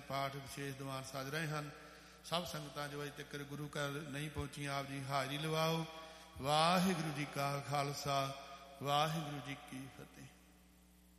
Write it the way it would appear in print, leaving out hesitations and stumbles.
ਪਾਠ ਵਿਸ਼ੇਸ਼ ਦੀਵਾਨ ਸਜ ਰਹੇ ਹਨ। ਸਭ ਸੰਗਤਾਂ ਜੋ ਅਜੇ ਤੱਕ ਗੁਰੂ ਘਰ ਨਹੀਂ ਪਹੁੰਚੀਆਂ, ਆਪ ਜੀ ਹਾਜ਼ਰੀ ਲਵਾਓ। ਵਾਹਿਗੁਰੂ ਜੀ ਕਾ ਖਾਲਸਾ, ਵਾਹਿਗੁਰੂ ਜੀ ਕੀ ਫਤਿਹ।